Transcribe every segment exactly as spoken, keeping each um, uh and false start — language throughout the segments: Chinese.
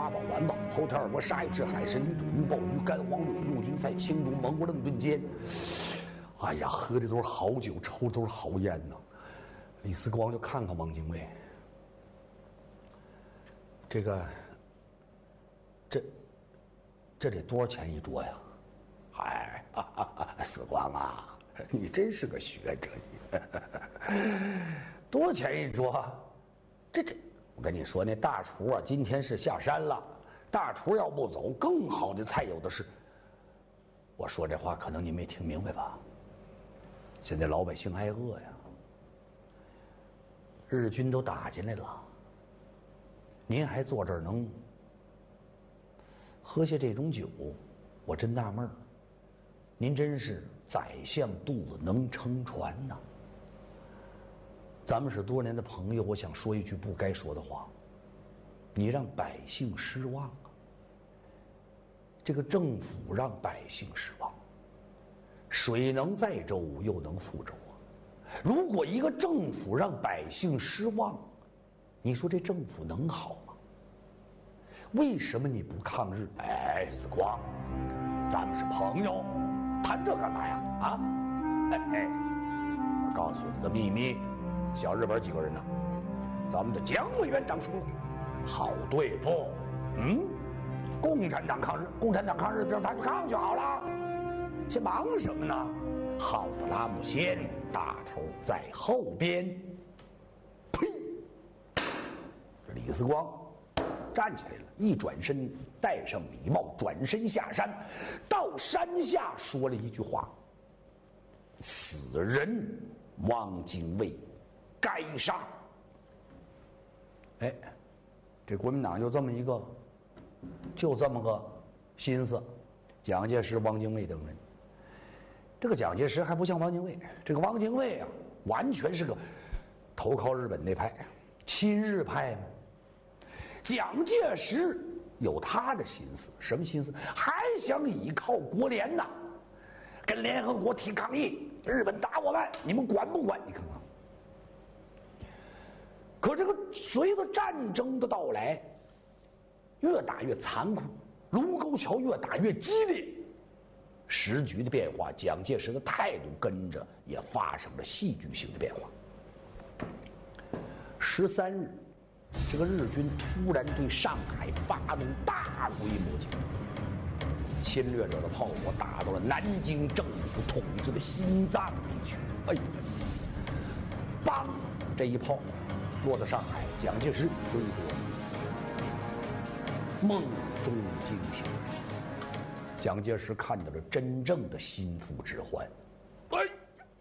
八宝丸吧，后天我杀一只海参、鱼肚、鱼鲍鱼、干黄肉，陆军在清东蒙古冷顿间。哎呀，喝的都是好酒，抽的都是好烟呐。李四光就看看汪精卫，这个，这，这得多少钱一桌呀？嗨，哈哈哈，四光啊，你真是个学者，你多少钱一桌？这这，我跟你说，那大厨啊，今天是下山了。大厨要不走，更好的菜有的是。我说这话可能你没听明白吧？现在老百姓挨饿呀，日军都打进来了，您还坐这儿能喝下这种酒，我真纳闷儿。您真是宰相肚子能撑船呐！咱们是多年的朋友，我想说一句不该说的话。你让百姓失望啊！这个政府让百姓失望。水能载舟，又能覆舟啊！如果一个政府让百姓失望，你说这政府能好吗？为什么你不抗日？哎，死光！咱们是朋友。谈这干嘛呀？啊，哎哎，我告诉你个秘密，小日本几个人呢？咱们的蒋委员长说了，好对付。嗯，共产党抗日，共产党抗日，让他去抗就好了。先忙什么呢？好的拉姆先，大头在后边。呸！这李四光站起来了，一转身，戴上礼帽，转身下山，到山下说了一句话：“此人汪精卫该杀。”哎，这国民党就这么一个，就这么个心思。蒋介石、汪精卫等人，这个蒋介石还不像汪精卫，这个汪精卫啊，完全是个投靠日本那派，亲日派嘛。蒋介石有他的心思，什么心思？还想依靠国联呐，跟联合国提抗议，日本打我们，你们管不管？你看看。可这个随着战争的到来，越打越残酷，卢沟桥越打越激烈，时局的变化，蒋介石的态度跟着也发生了戏剧性的变化。十三日。这个日军突然对上海发动大规模进攻，侵略者的炮火打到了南京政府统治的心脏地区。哎呀，梆！这一炮落到上海，蒋介石回国，梦中惊醒。蒋介石看到了真正的心腹之患。哎呀，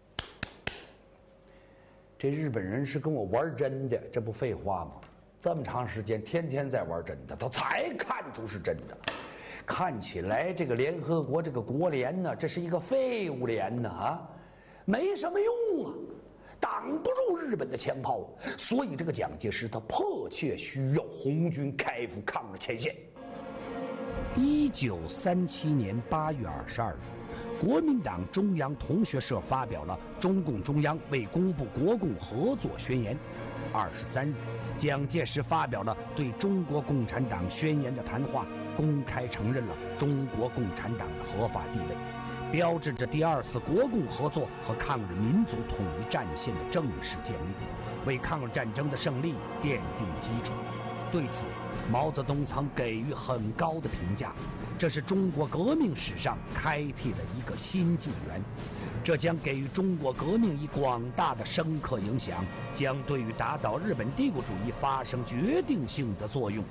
这日本人是跟我玩真的，这不废话吗？这么长时间天天在玩真的，他才看出是真的。看起来这个联合国这个国联呢，这是一个废物联呢啊，没什么用啊，挡不住日本的枪炮啊。所以这个蒋介石他迫切需要红军开赴抗日前线。 一九三七年八月二十二日，国民党中央同学社发表了中共中央为公布国共合作宣言。二十三日，蒋介石发表了对中国共产党宣言的谈话，公开承认了中国共产党的合法地位，标志着第二次国共合作和抗日民族统一战线的正式建立，为抗日战争的胜利奠定基础。对此，毛泽东曾给予很高的评价，这是中国革命史上开辟了一个新纪元，这将给予中国革命以广大的深刻影响，将对于打倒日本帝国主义发生决定性的作用。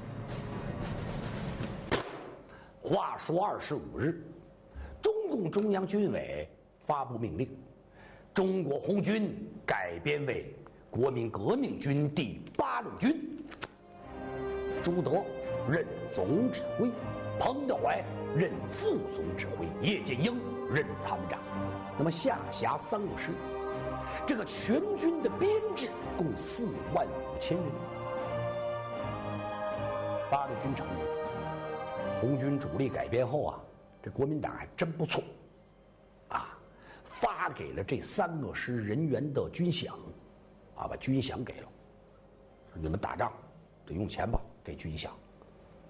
话说二十五日，中共中央军委发布命令，中国红军改编为国民革命军第八路军。朱德任总指挥，彭德怀任副总指挥，叶剑英任参谋长。那么下辖三个师，这个全军的编制共四万五千人。八路军成立，红军主力改编后啊，这国民党还真不错，啊，发给了这三个师人员的军饷，啊，把军饷给了，说你们打仗得用钱吧，给军饷。